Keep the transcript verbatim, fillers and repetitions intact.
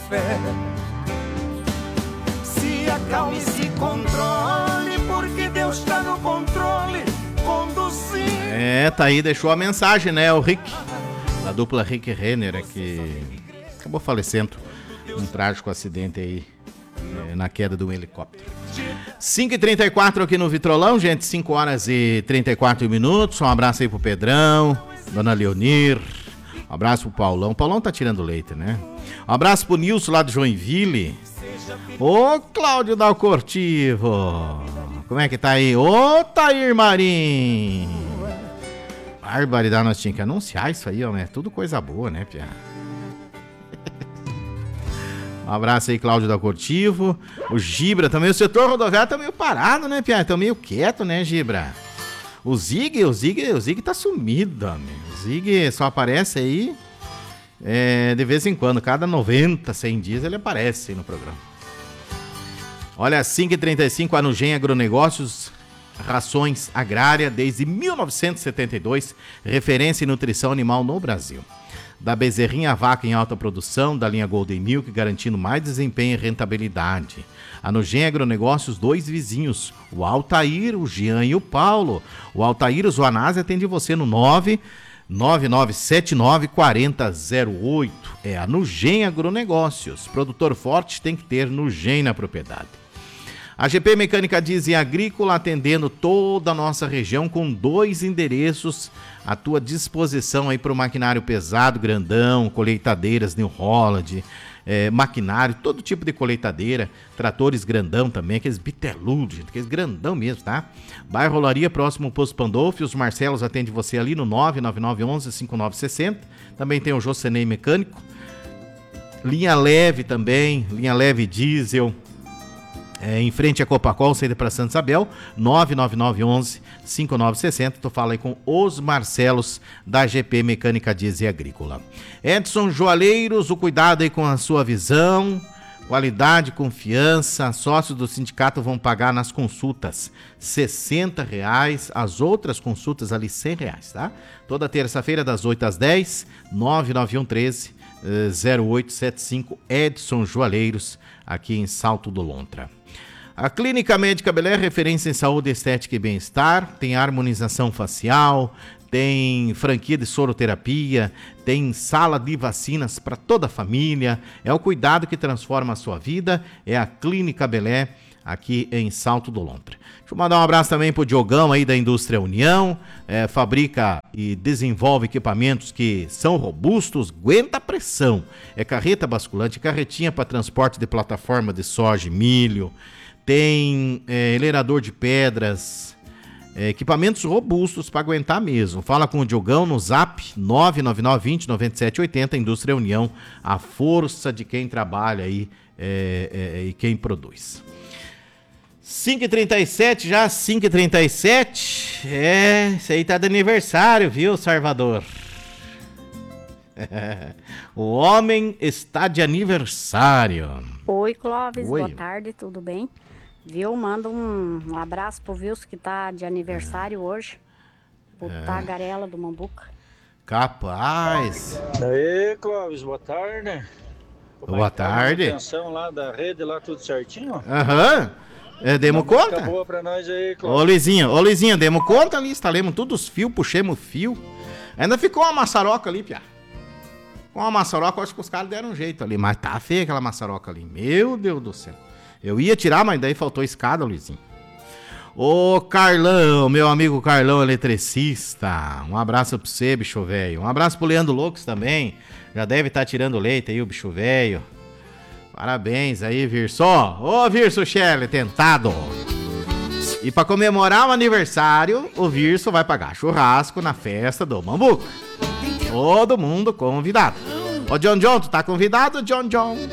fé. Se acalme e se controle, porque Deus está no controle, conduzindo. É, tá aí, deixou a mensagem, né? O Rick, da dupla Rick Renner, que acabou falecendo num trágico acidente aí, é, na queda de um helicóptero. cinco e trinta e quatro aqui no Vitrolão, gente, cinco horas e trinta e quatro minutos. Um abraço aí pro Pedrão, Dona Leonir, um abraço pro Paulão. O Paulão tá tirando leite, né? Um abraço pro Nilson lá do Joinville. Ô, Cláudio Dalcortivo, como é que tá aí? Ô, Tair Marim. Barbaridade, nós tínhamos que anunciar isso aí, ó, né? Tudo coisa boa, né, Pia? Um abraço aí, Cláudio Dalcortivo. O Gibra também, o setor rodoviário tá meio parado, né, Pia? Tá meio quieto, né, Gibra? O Zig, o Zig, o Zig tá sumido, amigo. O Zig só aparece aí é, de vez em quando, cada noventa, cem dias ele aparece aí no programa. Olha, cinco e trinta e cinco, a Nugem Agronegócios, rações agrária desde mil novecentos e setenta e dois, referência em nutrição animal no Brasil. Da bezerrinha a vaca em alta produção, da linha Golden Milk, garantindo mais desempenho e rentabilidade. A Nugem Agronegócios, dois vizinhos, o Altair, o Jean e o Paulo. O Altair, o Zoanase, atende você no nove nove nove sete nove quatro zero zero oito. É a Nugem Agronegócios. Produtor forte tem que ter Nugem na propriedade. A G P Mecânica Diesel Agrícola, atendendo toda a nossa região com dois endereços à tua disposição aí para o maquinário pesado, grandão, colheitadeiras New Holland, é, maquinário, todo tipo de colheitadeira, tratores grandão também, aqueles biteludos, gente, aqueles grandão mesmo, tá? Bairro Olaria, próximo ao Posto Pandolfo, os Marcelos atende você ali no nove nove nove um um cinco nove seis zero. Também tem o Jocenei Mecânico, linha leve também, linha leve diesel. É, em frente a Copacol, saída para Santa Isabel, nove nove nove um um cinco nove seis zero. Tu fala aí com os Marcelos da G P Mecânica Diesel Agrícola. Edson Joalheiros, o cuidado aí com a sua visão, qualidade, confiança. Sócios do sindicato vão pagar nas consultas sessenta reais, as outras consultas ali cem reais, tá? Toda terça-feira das oito às dez, nove nove um um três zero oito sete cinco, Edson Joalheiros, aqui em Salto do Lontra. A Clínica Médica Belé, referência em saúde, estética e bem-estar, tem harmonização facial, tem franquia de soroterapia, tem sala de vacinas para toda a família, é o cuidado que transforma a sua vida, é a Clínica Belé, aqui em Salto do Lontra. Deixa eu mandar um abraço também pro Diogão aí da Indústria União, é, fabrica e desenvolve equipamentos que são robustos, aguenta a pressão, é carreta basculante, carretinha para transporte de plataforma de soja e milho, tem é, elerador de pedras, é, equipamentos robustos para aguentar mesmo. Fala com o Diogão no zap nove nove nove dois zero nove sete oito zero, Indústria União, a força de quem trabalha aí é, é, e quem produz. cinco e trinta e sete já, cinco e trinta e sete, é, isso aí tá de aniversário, viu, Salvador? O homem está de aniversário. Oi, Clóvis, Oi. Boa tarde, tudo bem? Viu? Manda um, um abraço pro Wilson que tá de aniversário é. hoje. O é. Tagarela do Mambuca. Capaz. Aí, Clóvis, boa tarde. Como boa é tarde. A manutenção lá da rede, lá tudo certinho? Aham. Uhum. É, demos conta? Boa pra nós aí, Clóvis. Ô, Lizinho, ô, Lizinho, demos conta ali, instalamos todos os fios, puxemos o fio. Ainda ficou uma maçaroca ali, piá. Com a maçaroca, eu acho que os caras deram um jeito ali, mas tá feia aquela maçaroca ali. Meu Deus do céu. Eu ia tirar, mas daí faltou escada, Luizinho. Ô, Carlão, meu amigo Carlão, eletricista. Um abraço pra você, bicho velho. Um abraço pro Leandro Loucos também. Já deve estar tá tirando leite aí, o bicho velho. Parabéns aí, Virso. Ô, Virso Shelley, tentado. E pra comemorar o aniversário, o Virso vai pagar churrasco na festa do Mambuca. Todo mundo convidado. Ô, John John, tu tá convidado, John John?